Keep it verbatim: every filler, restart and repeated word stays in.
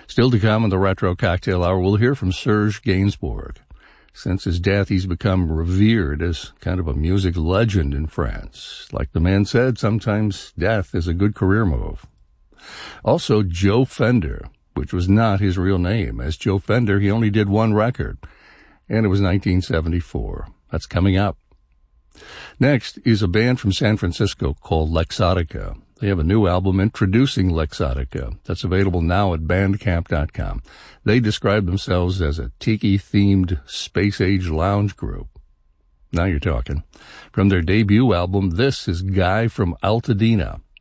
Still to come in the Retro Cocktail Hour, we'll hear from Serge Gainsbourg. Since his death, he's become revered as kind of a music legend in France. Like the man said, sometimes death is a good career move. Also, Joe Fender, which was not his real name. As Joe Fender, he only did one record, and it was nineteen seventy-four. That's coming up. Next is a band from San Francisco called Lexotica. They have a new album introducing Lexotica that's available now at bandcamp dot com. They describe themselves as a tiki-themed space-age lounge group. Now you're talking. From their debut album, this is Guy from Altadena.